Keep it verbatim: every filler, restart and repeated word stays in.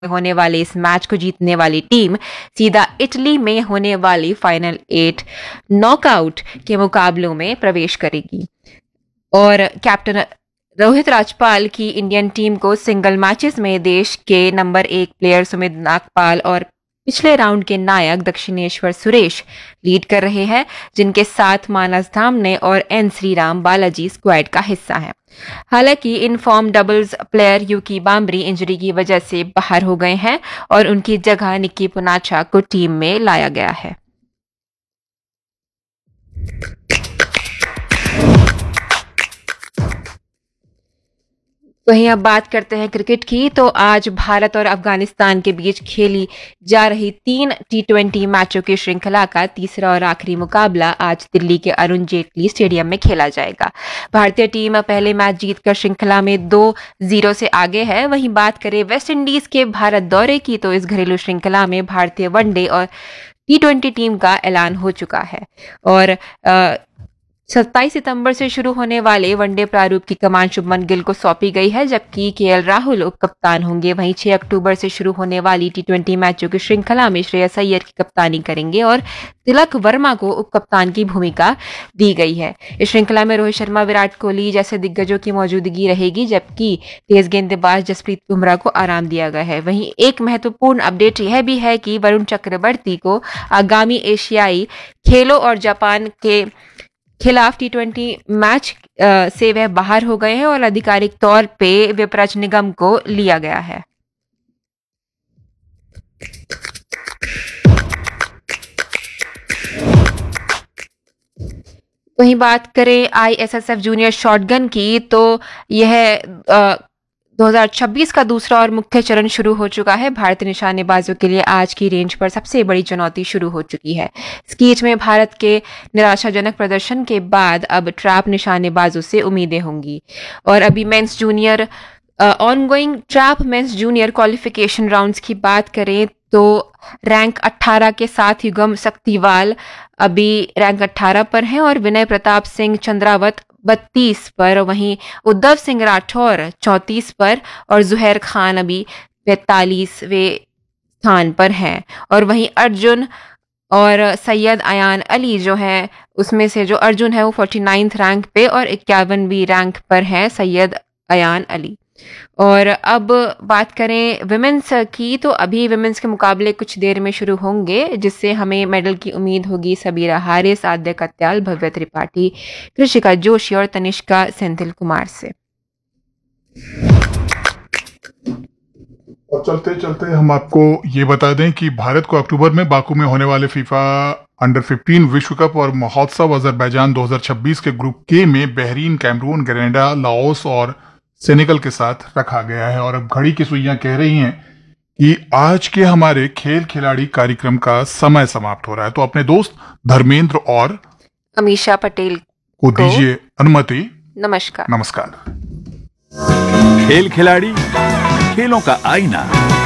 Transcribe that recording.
होने वाले इस मैच को जीतने वाली टीम सीधा इटली में होने वाली फाइनल एट नॉकआउट के मुकाबलों में प्रवेश करेगी। और कैप्टन रोहित राजपाल की इंडियन टीम को सिंगल मैचेस में देश के नंबर एक प्लेयर सुमित नागपाल और पिछले राउंड के नायक दक्षिणेश्वर सुरेश लीड कर रहे हैं, जिनके साथ मानस धामने और एन श्रीराम बालाजी स्क्वाड का हिस्सा है। हालांकि in form doubles player Yuki Bhambri injury की वजह से बाहर हो गए हैं और उनकी जगह निक्की पुनाचा को टीम में लाया गया है। वहीं अब बात करते हैं क्रिकेट की, तो आज भारत और अफगानिस्तान के बीच खेली जा रही तीन टी ट्वेंटी मैचों की श्रृंखला का तीसरा और आखिरी मुकाबला आज दिल्ली के अरुण जेटली स्टेडियम में खेला जाएगा। भारतीय टीम पहले मैच जीतकर श्रृंखला में दो जीरो से आगे है। वहीं बात करें वेस्ट इंडीज के भारत दौरे की, तो इस घरेलू श्रृंखला में भारतीय वनडे और टी ट्वेंटी टीम का ऐलान हो चुका है और आ, सत्ताईस सितंबर से शुरू होने वाले वनडे प्रारूप की कमान शुभमन गिल को सौंपी गई है, जबकि केएल राहुल उप कप्तान होंगे। वहीं छह अक्टूबर से शुरू होने वाली टी ट्वेंटी मैचों की श्रृंखला में श्रेयस अय्यर की कप्तानी करेंगे और तिलक वर्मा को उप कप्तान की भूमिका दी गई है। इस श्रृंखला में रोहित शर्मा, विराट कोहली जैसे दिग्गजों की मौजूदगी रहेगी, जबकि तेज गेंदबाज जसप्रीत बुमराह को आराम दिया गया है। वहीं एक महत्वपूर्ण अपडेट यह भी है कि वरुण चक्रवर्ती को आगामी एशियाई खेलों और जापान के खिलाफ टी ट्वेंटी मैच से वह बाहर हो गए हैं और आधिकारिक तौर पे विपराज निगम को लिया गया है। वहीं बात करें आईएसएसएफ जूनियर शॉटगन की, तो यह आ, दो हज़ार छब्बीस का दूसरा और मुख्य चरण शुरू हो चुका है। भारतीय निशानेबाजों के लिए आज की रेंज पर सबसे बड़ी चुनौती शुरू हो चुकी है। स्कीच में भारत के निराशाजनक प्रदर्शन के बाद अब ट्रैप निशानेबाजों से उम्मीदें होंगी। और अभी mains junior ongoing trap mains junior qualification rounds की बात करें तो रैंक अठारह के साथ युगम सक्तिवाल अभी रैंक अठारह पर हैं और विनय प्रताप सिंह चंद्रावत बत्तीस पर, वहीं उद्धव सिंह राठौर चौंतीस पर और जुहैर खान अभी पैंतालीसवें स्थान पर हैं। और वहीं अर्जुन और सैयद अयान अली जो है, उसमें से जो अर्जुन है वो उनचासवें रैंक पे और इक्यावनवीं रैंक पर है सैयद अयान अली। और अब बात करें विमेंस की, तो अभी विमेंस के मुकाबले कुछ देर में शुरू होंगे, जिससे हमें मेडल की उम्मीद होगी सबीरा हारिस, आद्या कत्याल, भव्य त्रिपाठी, कृषिका जोशी और तनिष्का सेंथिल कुमार से। और चलते चलते हम आपको ये बता दें कि भारत को अक्टूबर में बाकू में होने वाले फीफा अंडर फिफ्टीन विश्व कप और महोत्सव अजरबैजान दो हज़ार छब्बीस के ग्रुप के में बहरीन, कैमरून, ग्रेनेडा, लाओस और सेनेगल के साथ रखा गया है। और अब घड़ी की सुइयां कह रही हैं कि आज के हमारे खेल खिलाड़ी कार्यक्रम का समय समाप्त हो रहा है, तो अपने दोस्त धर्मेंद्र और अमीषा पटेल को दीजिए अनुमति। नमस्कार। नमस्कार। खेल खिलाड़ी, खेलों का आईना।